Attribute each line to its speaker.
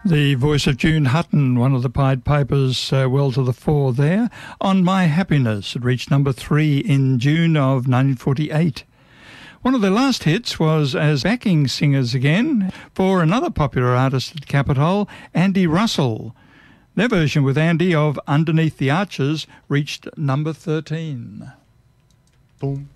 Speaker 1: The voice of June Hutton, one of the Pied Pipers, well to the fore there. On My Happiness, it reached number 3 in June of 1948. One of their last hits was as backing singers again for another popular artist at Capitol, Andy Russell. Their version with Andy of Underneath the Arches reached number 13.
Speaker 2: Boom.